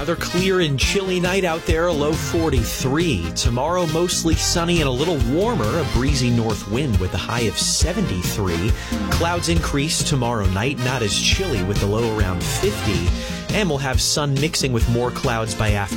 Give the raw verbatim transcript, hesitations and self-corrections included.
Another clear and chilly night out there, a low forty-three. Tomorrow, mostly sunny and a little warmer, a breezy north wind with a high of seventy-three. Clouds increase tomorrow night, not as chilly with the low around fifty. And we'll have sun mixing with more clouds by afternoon.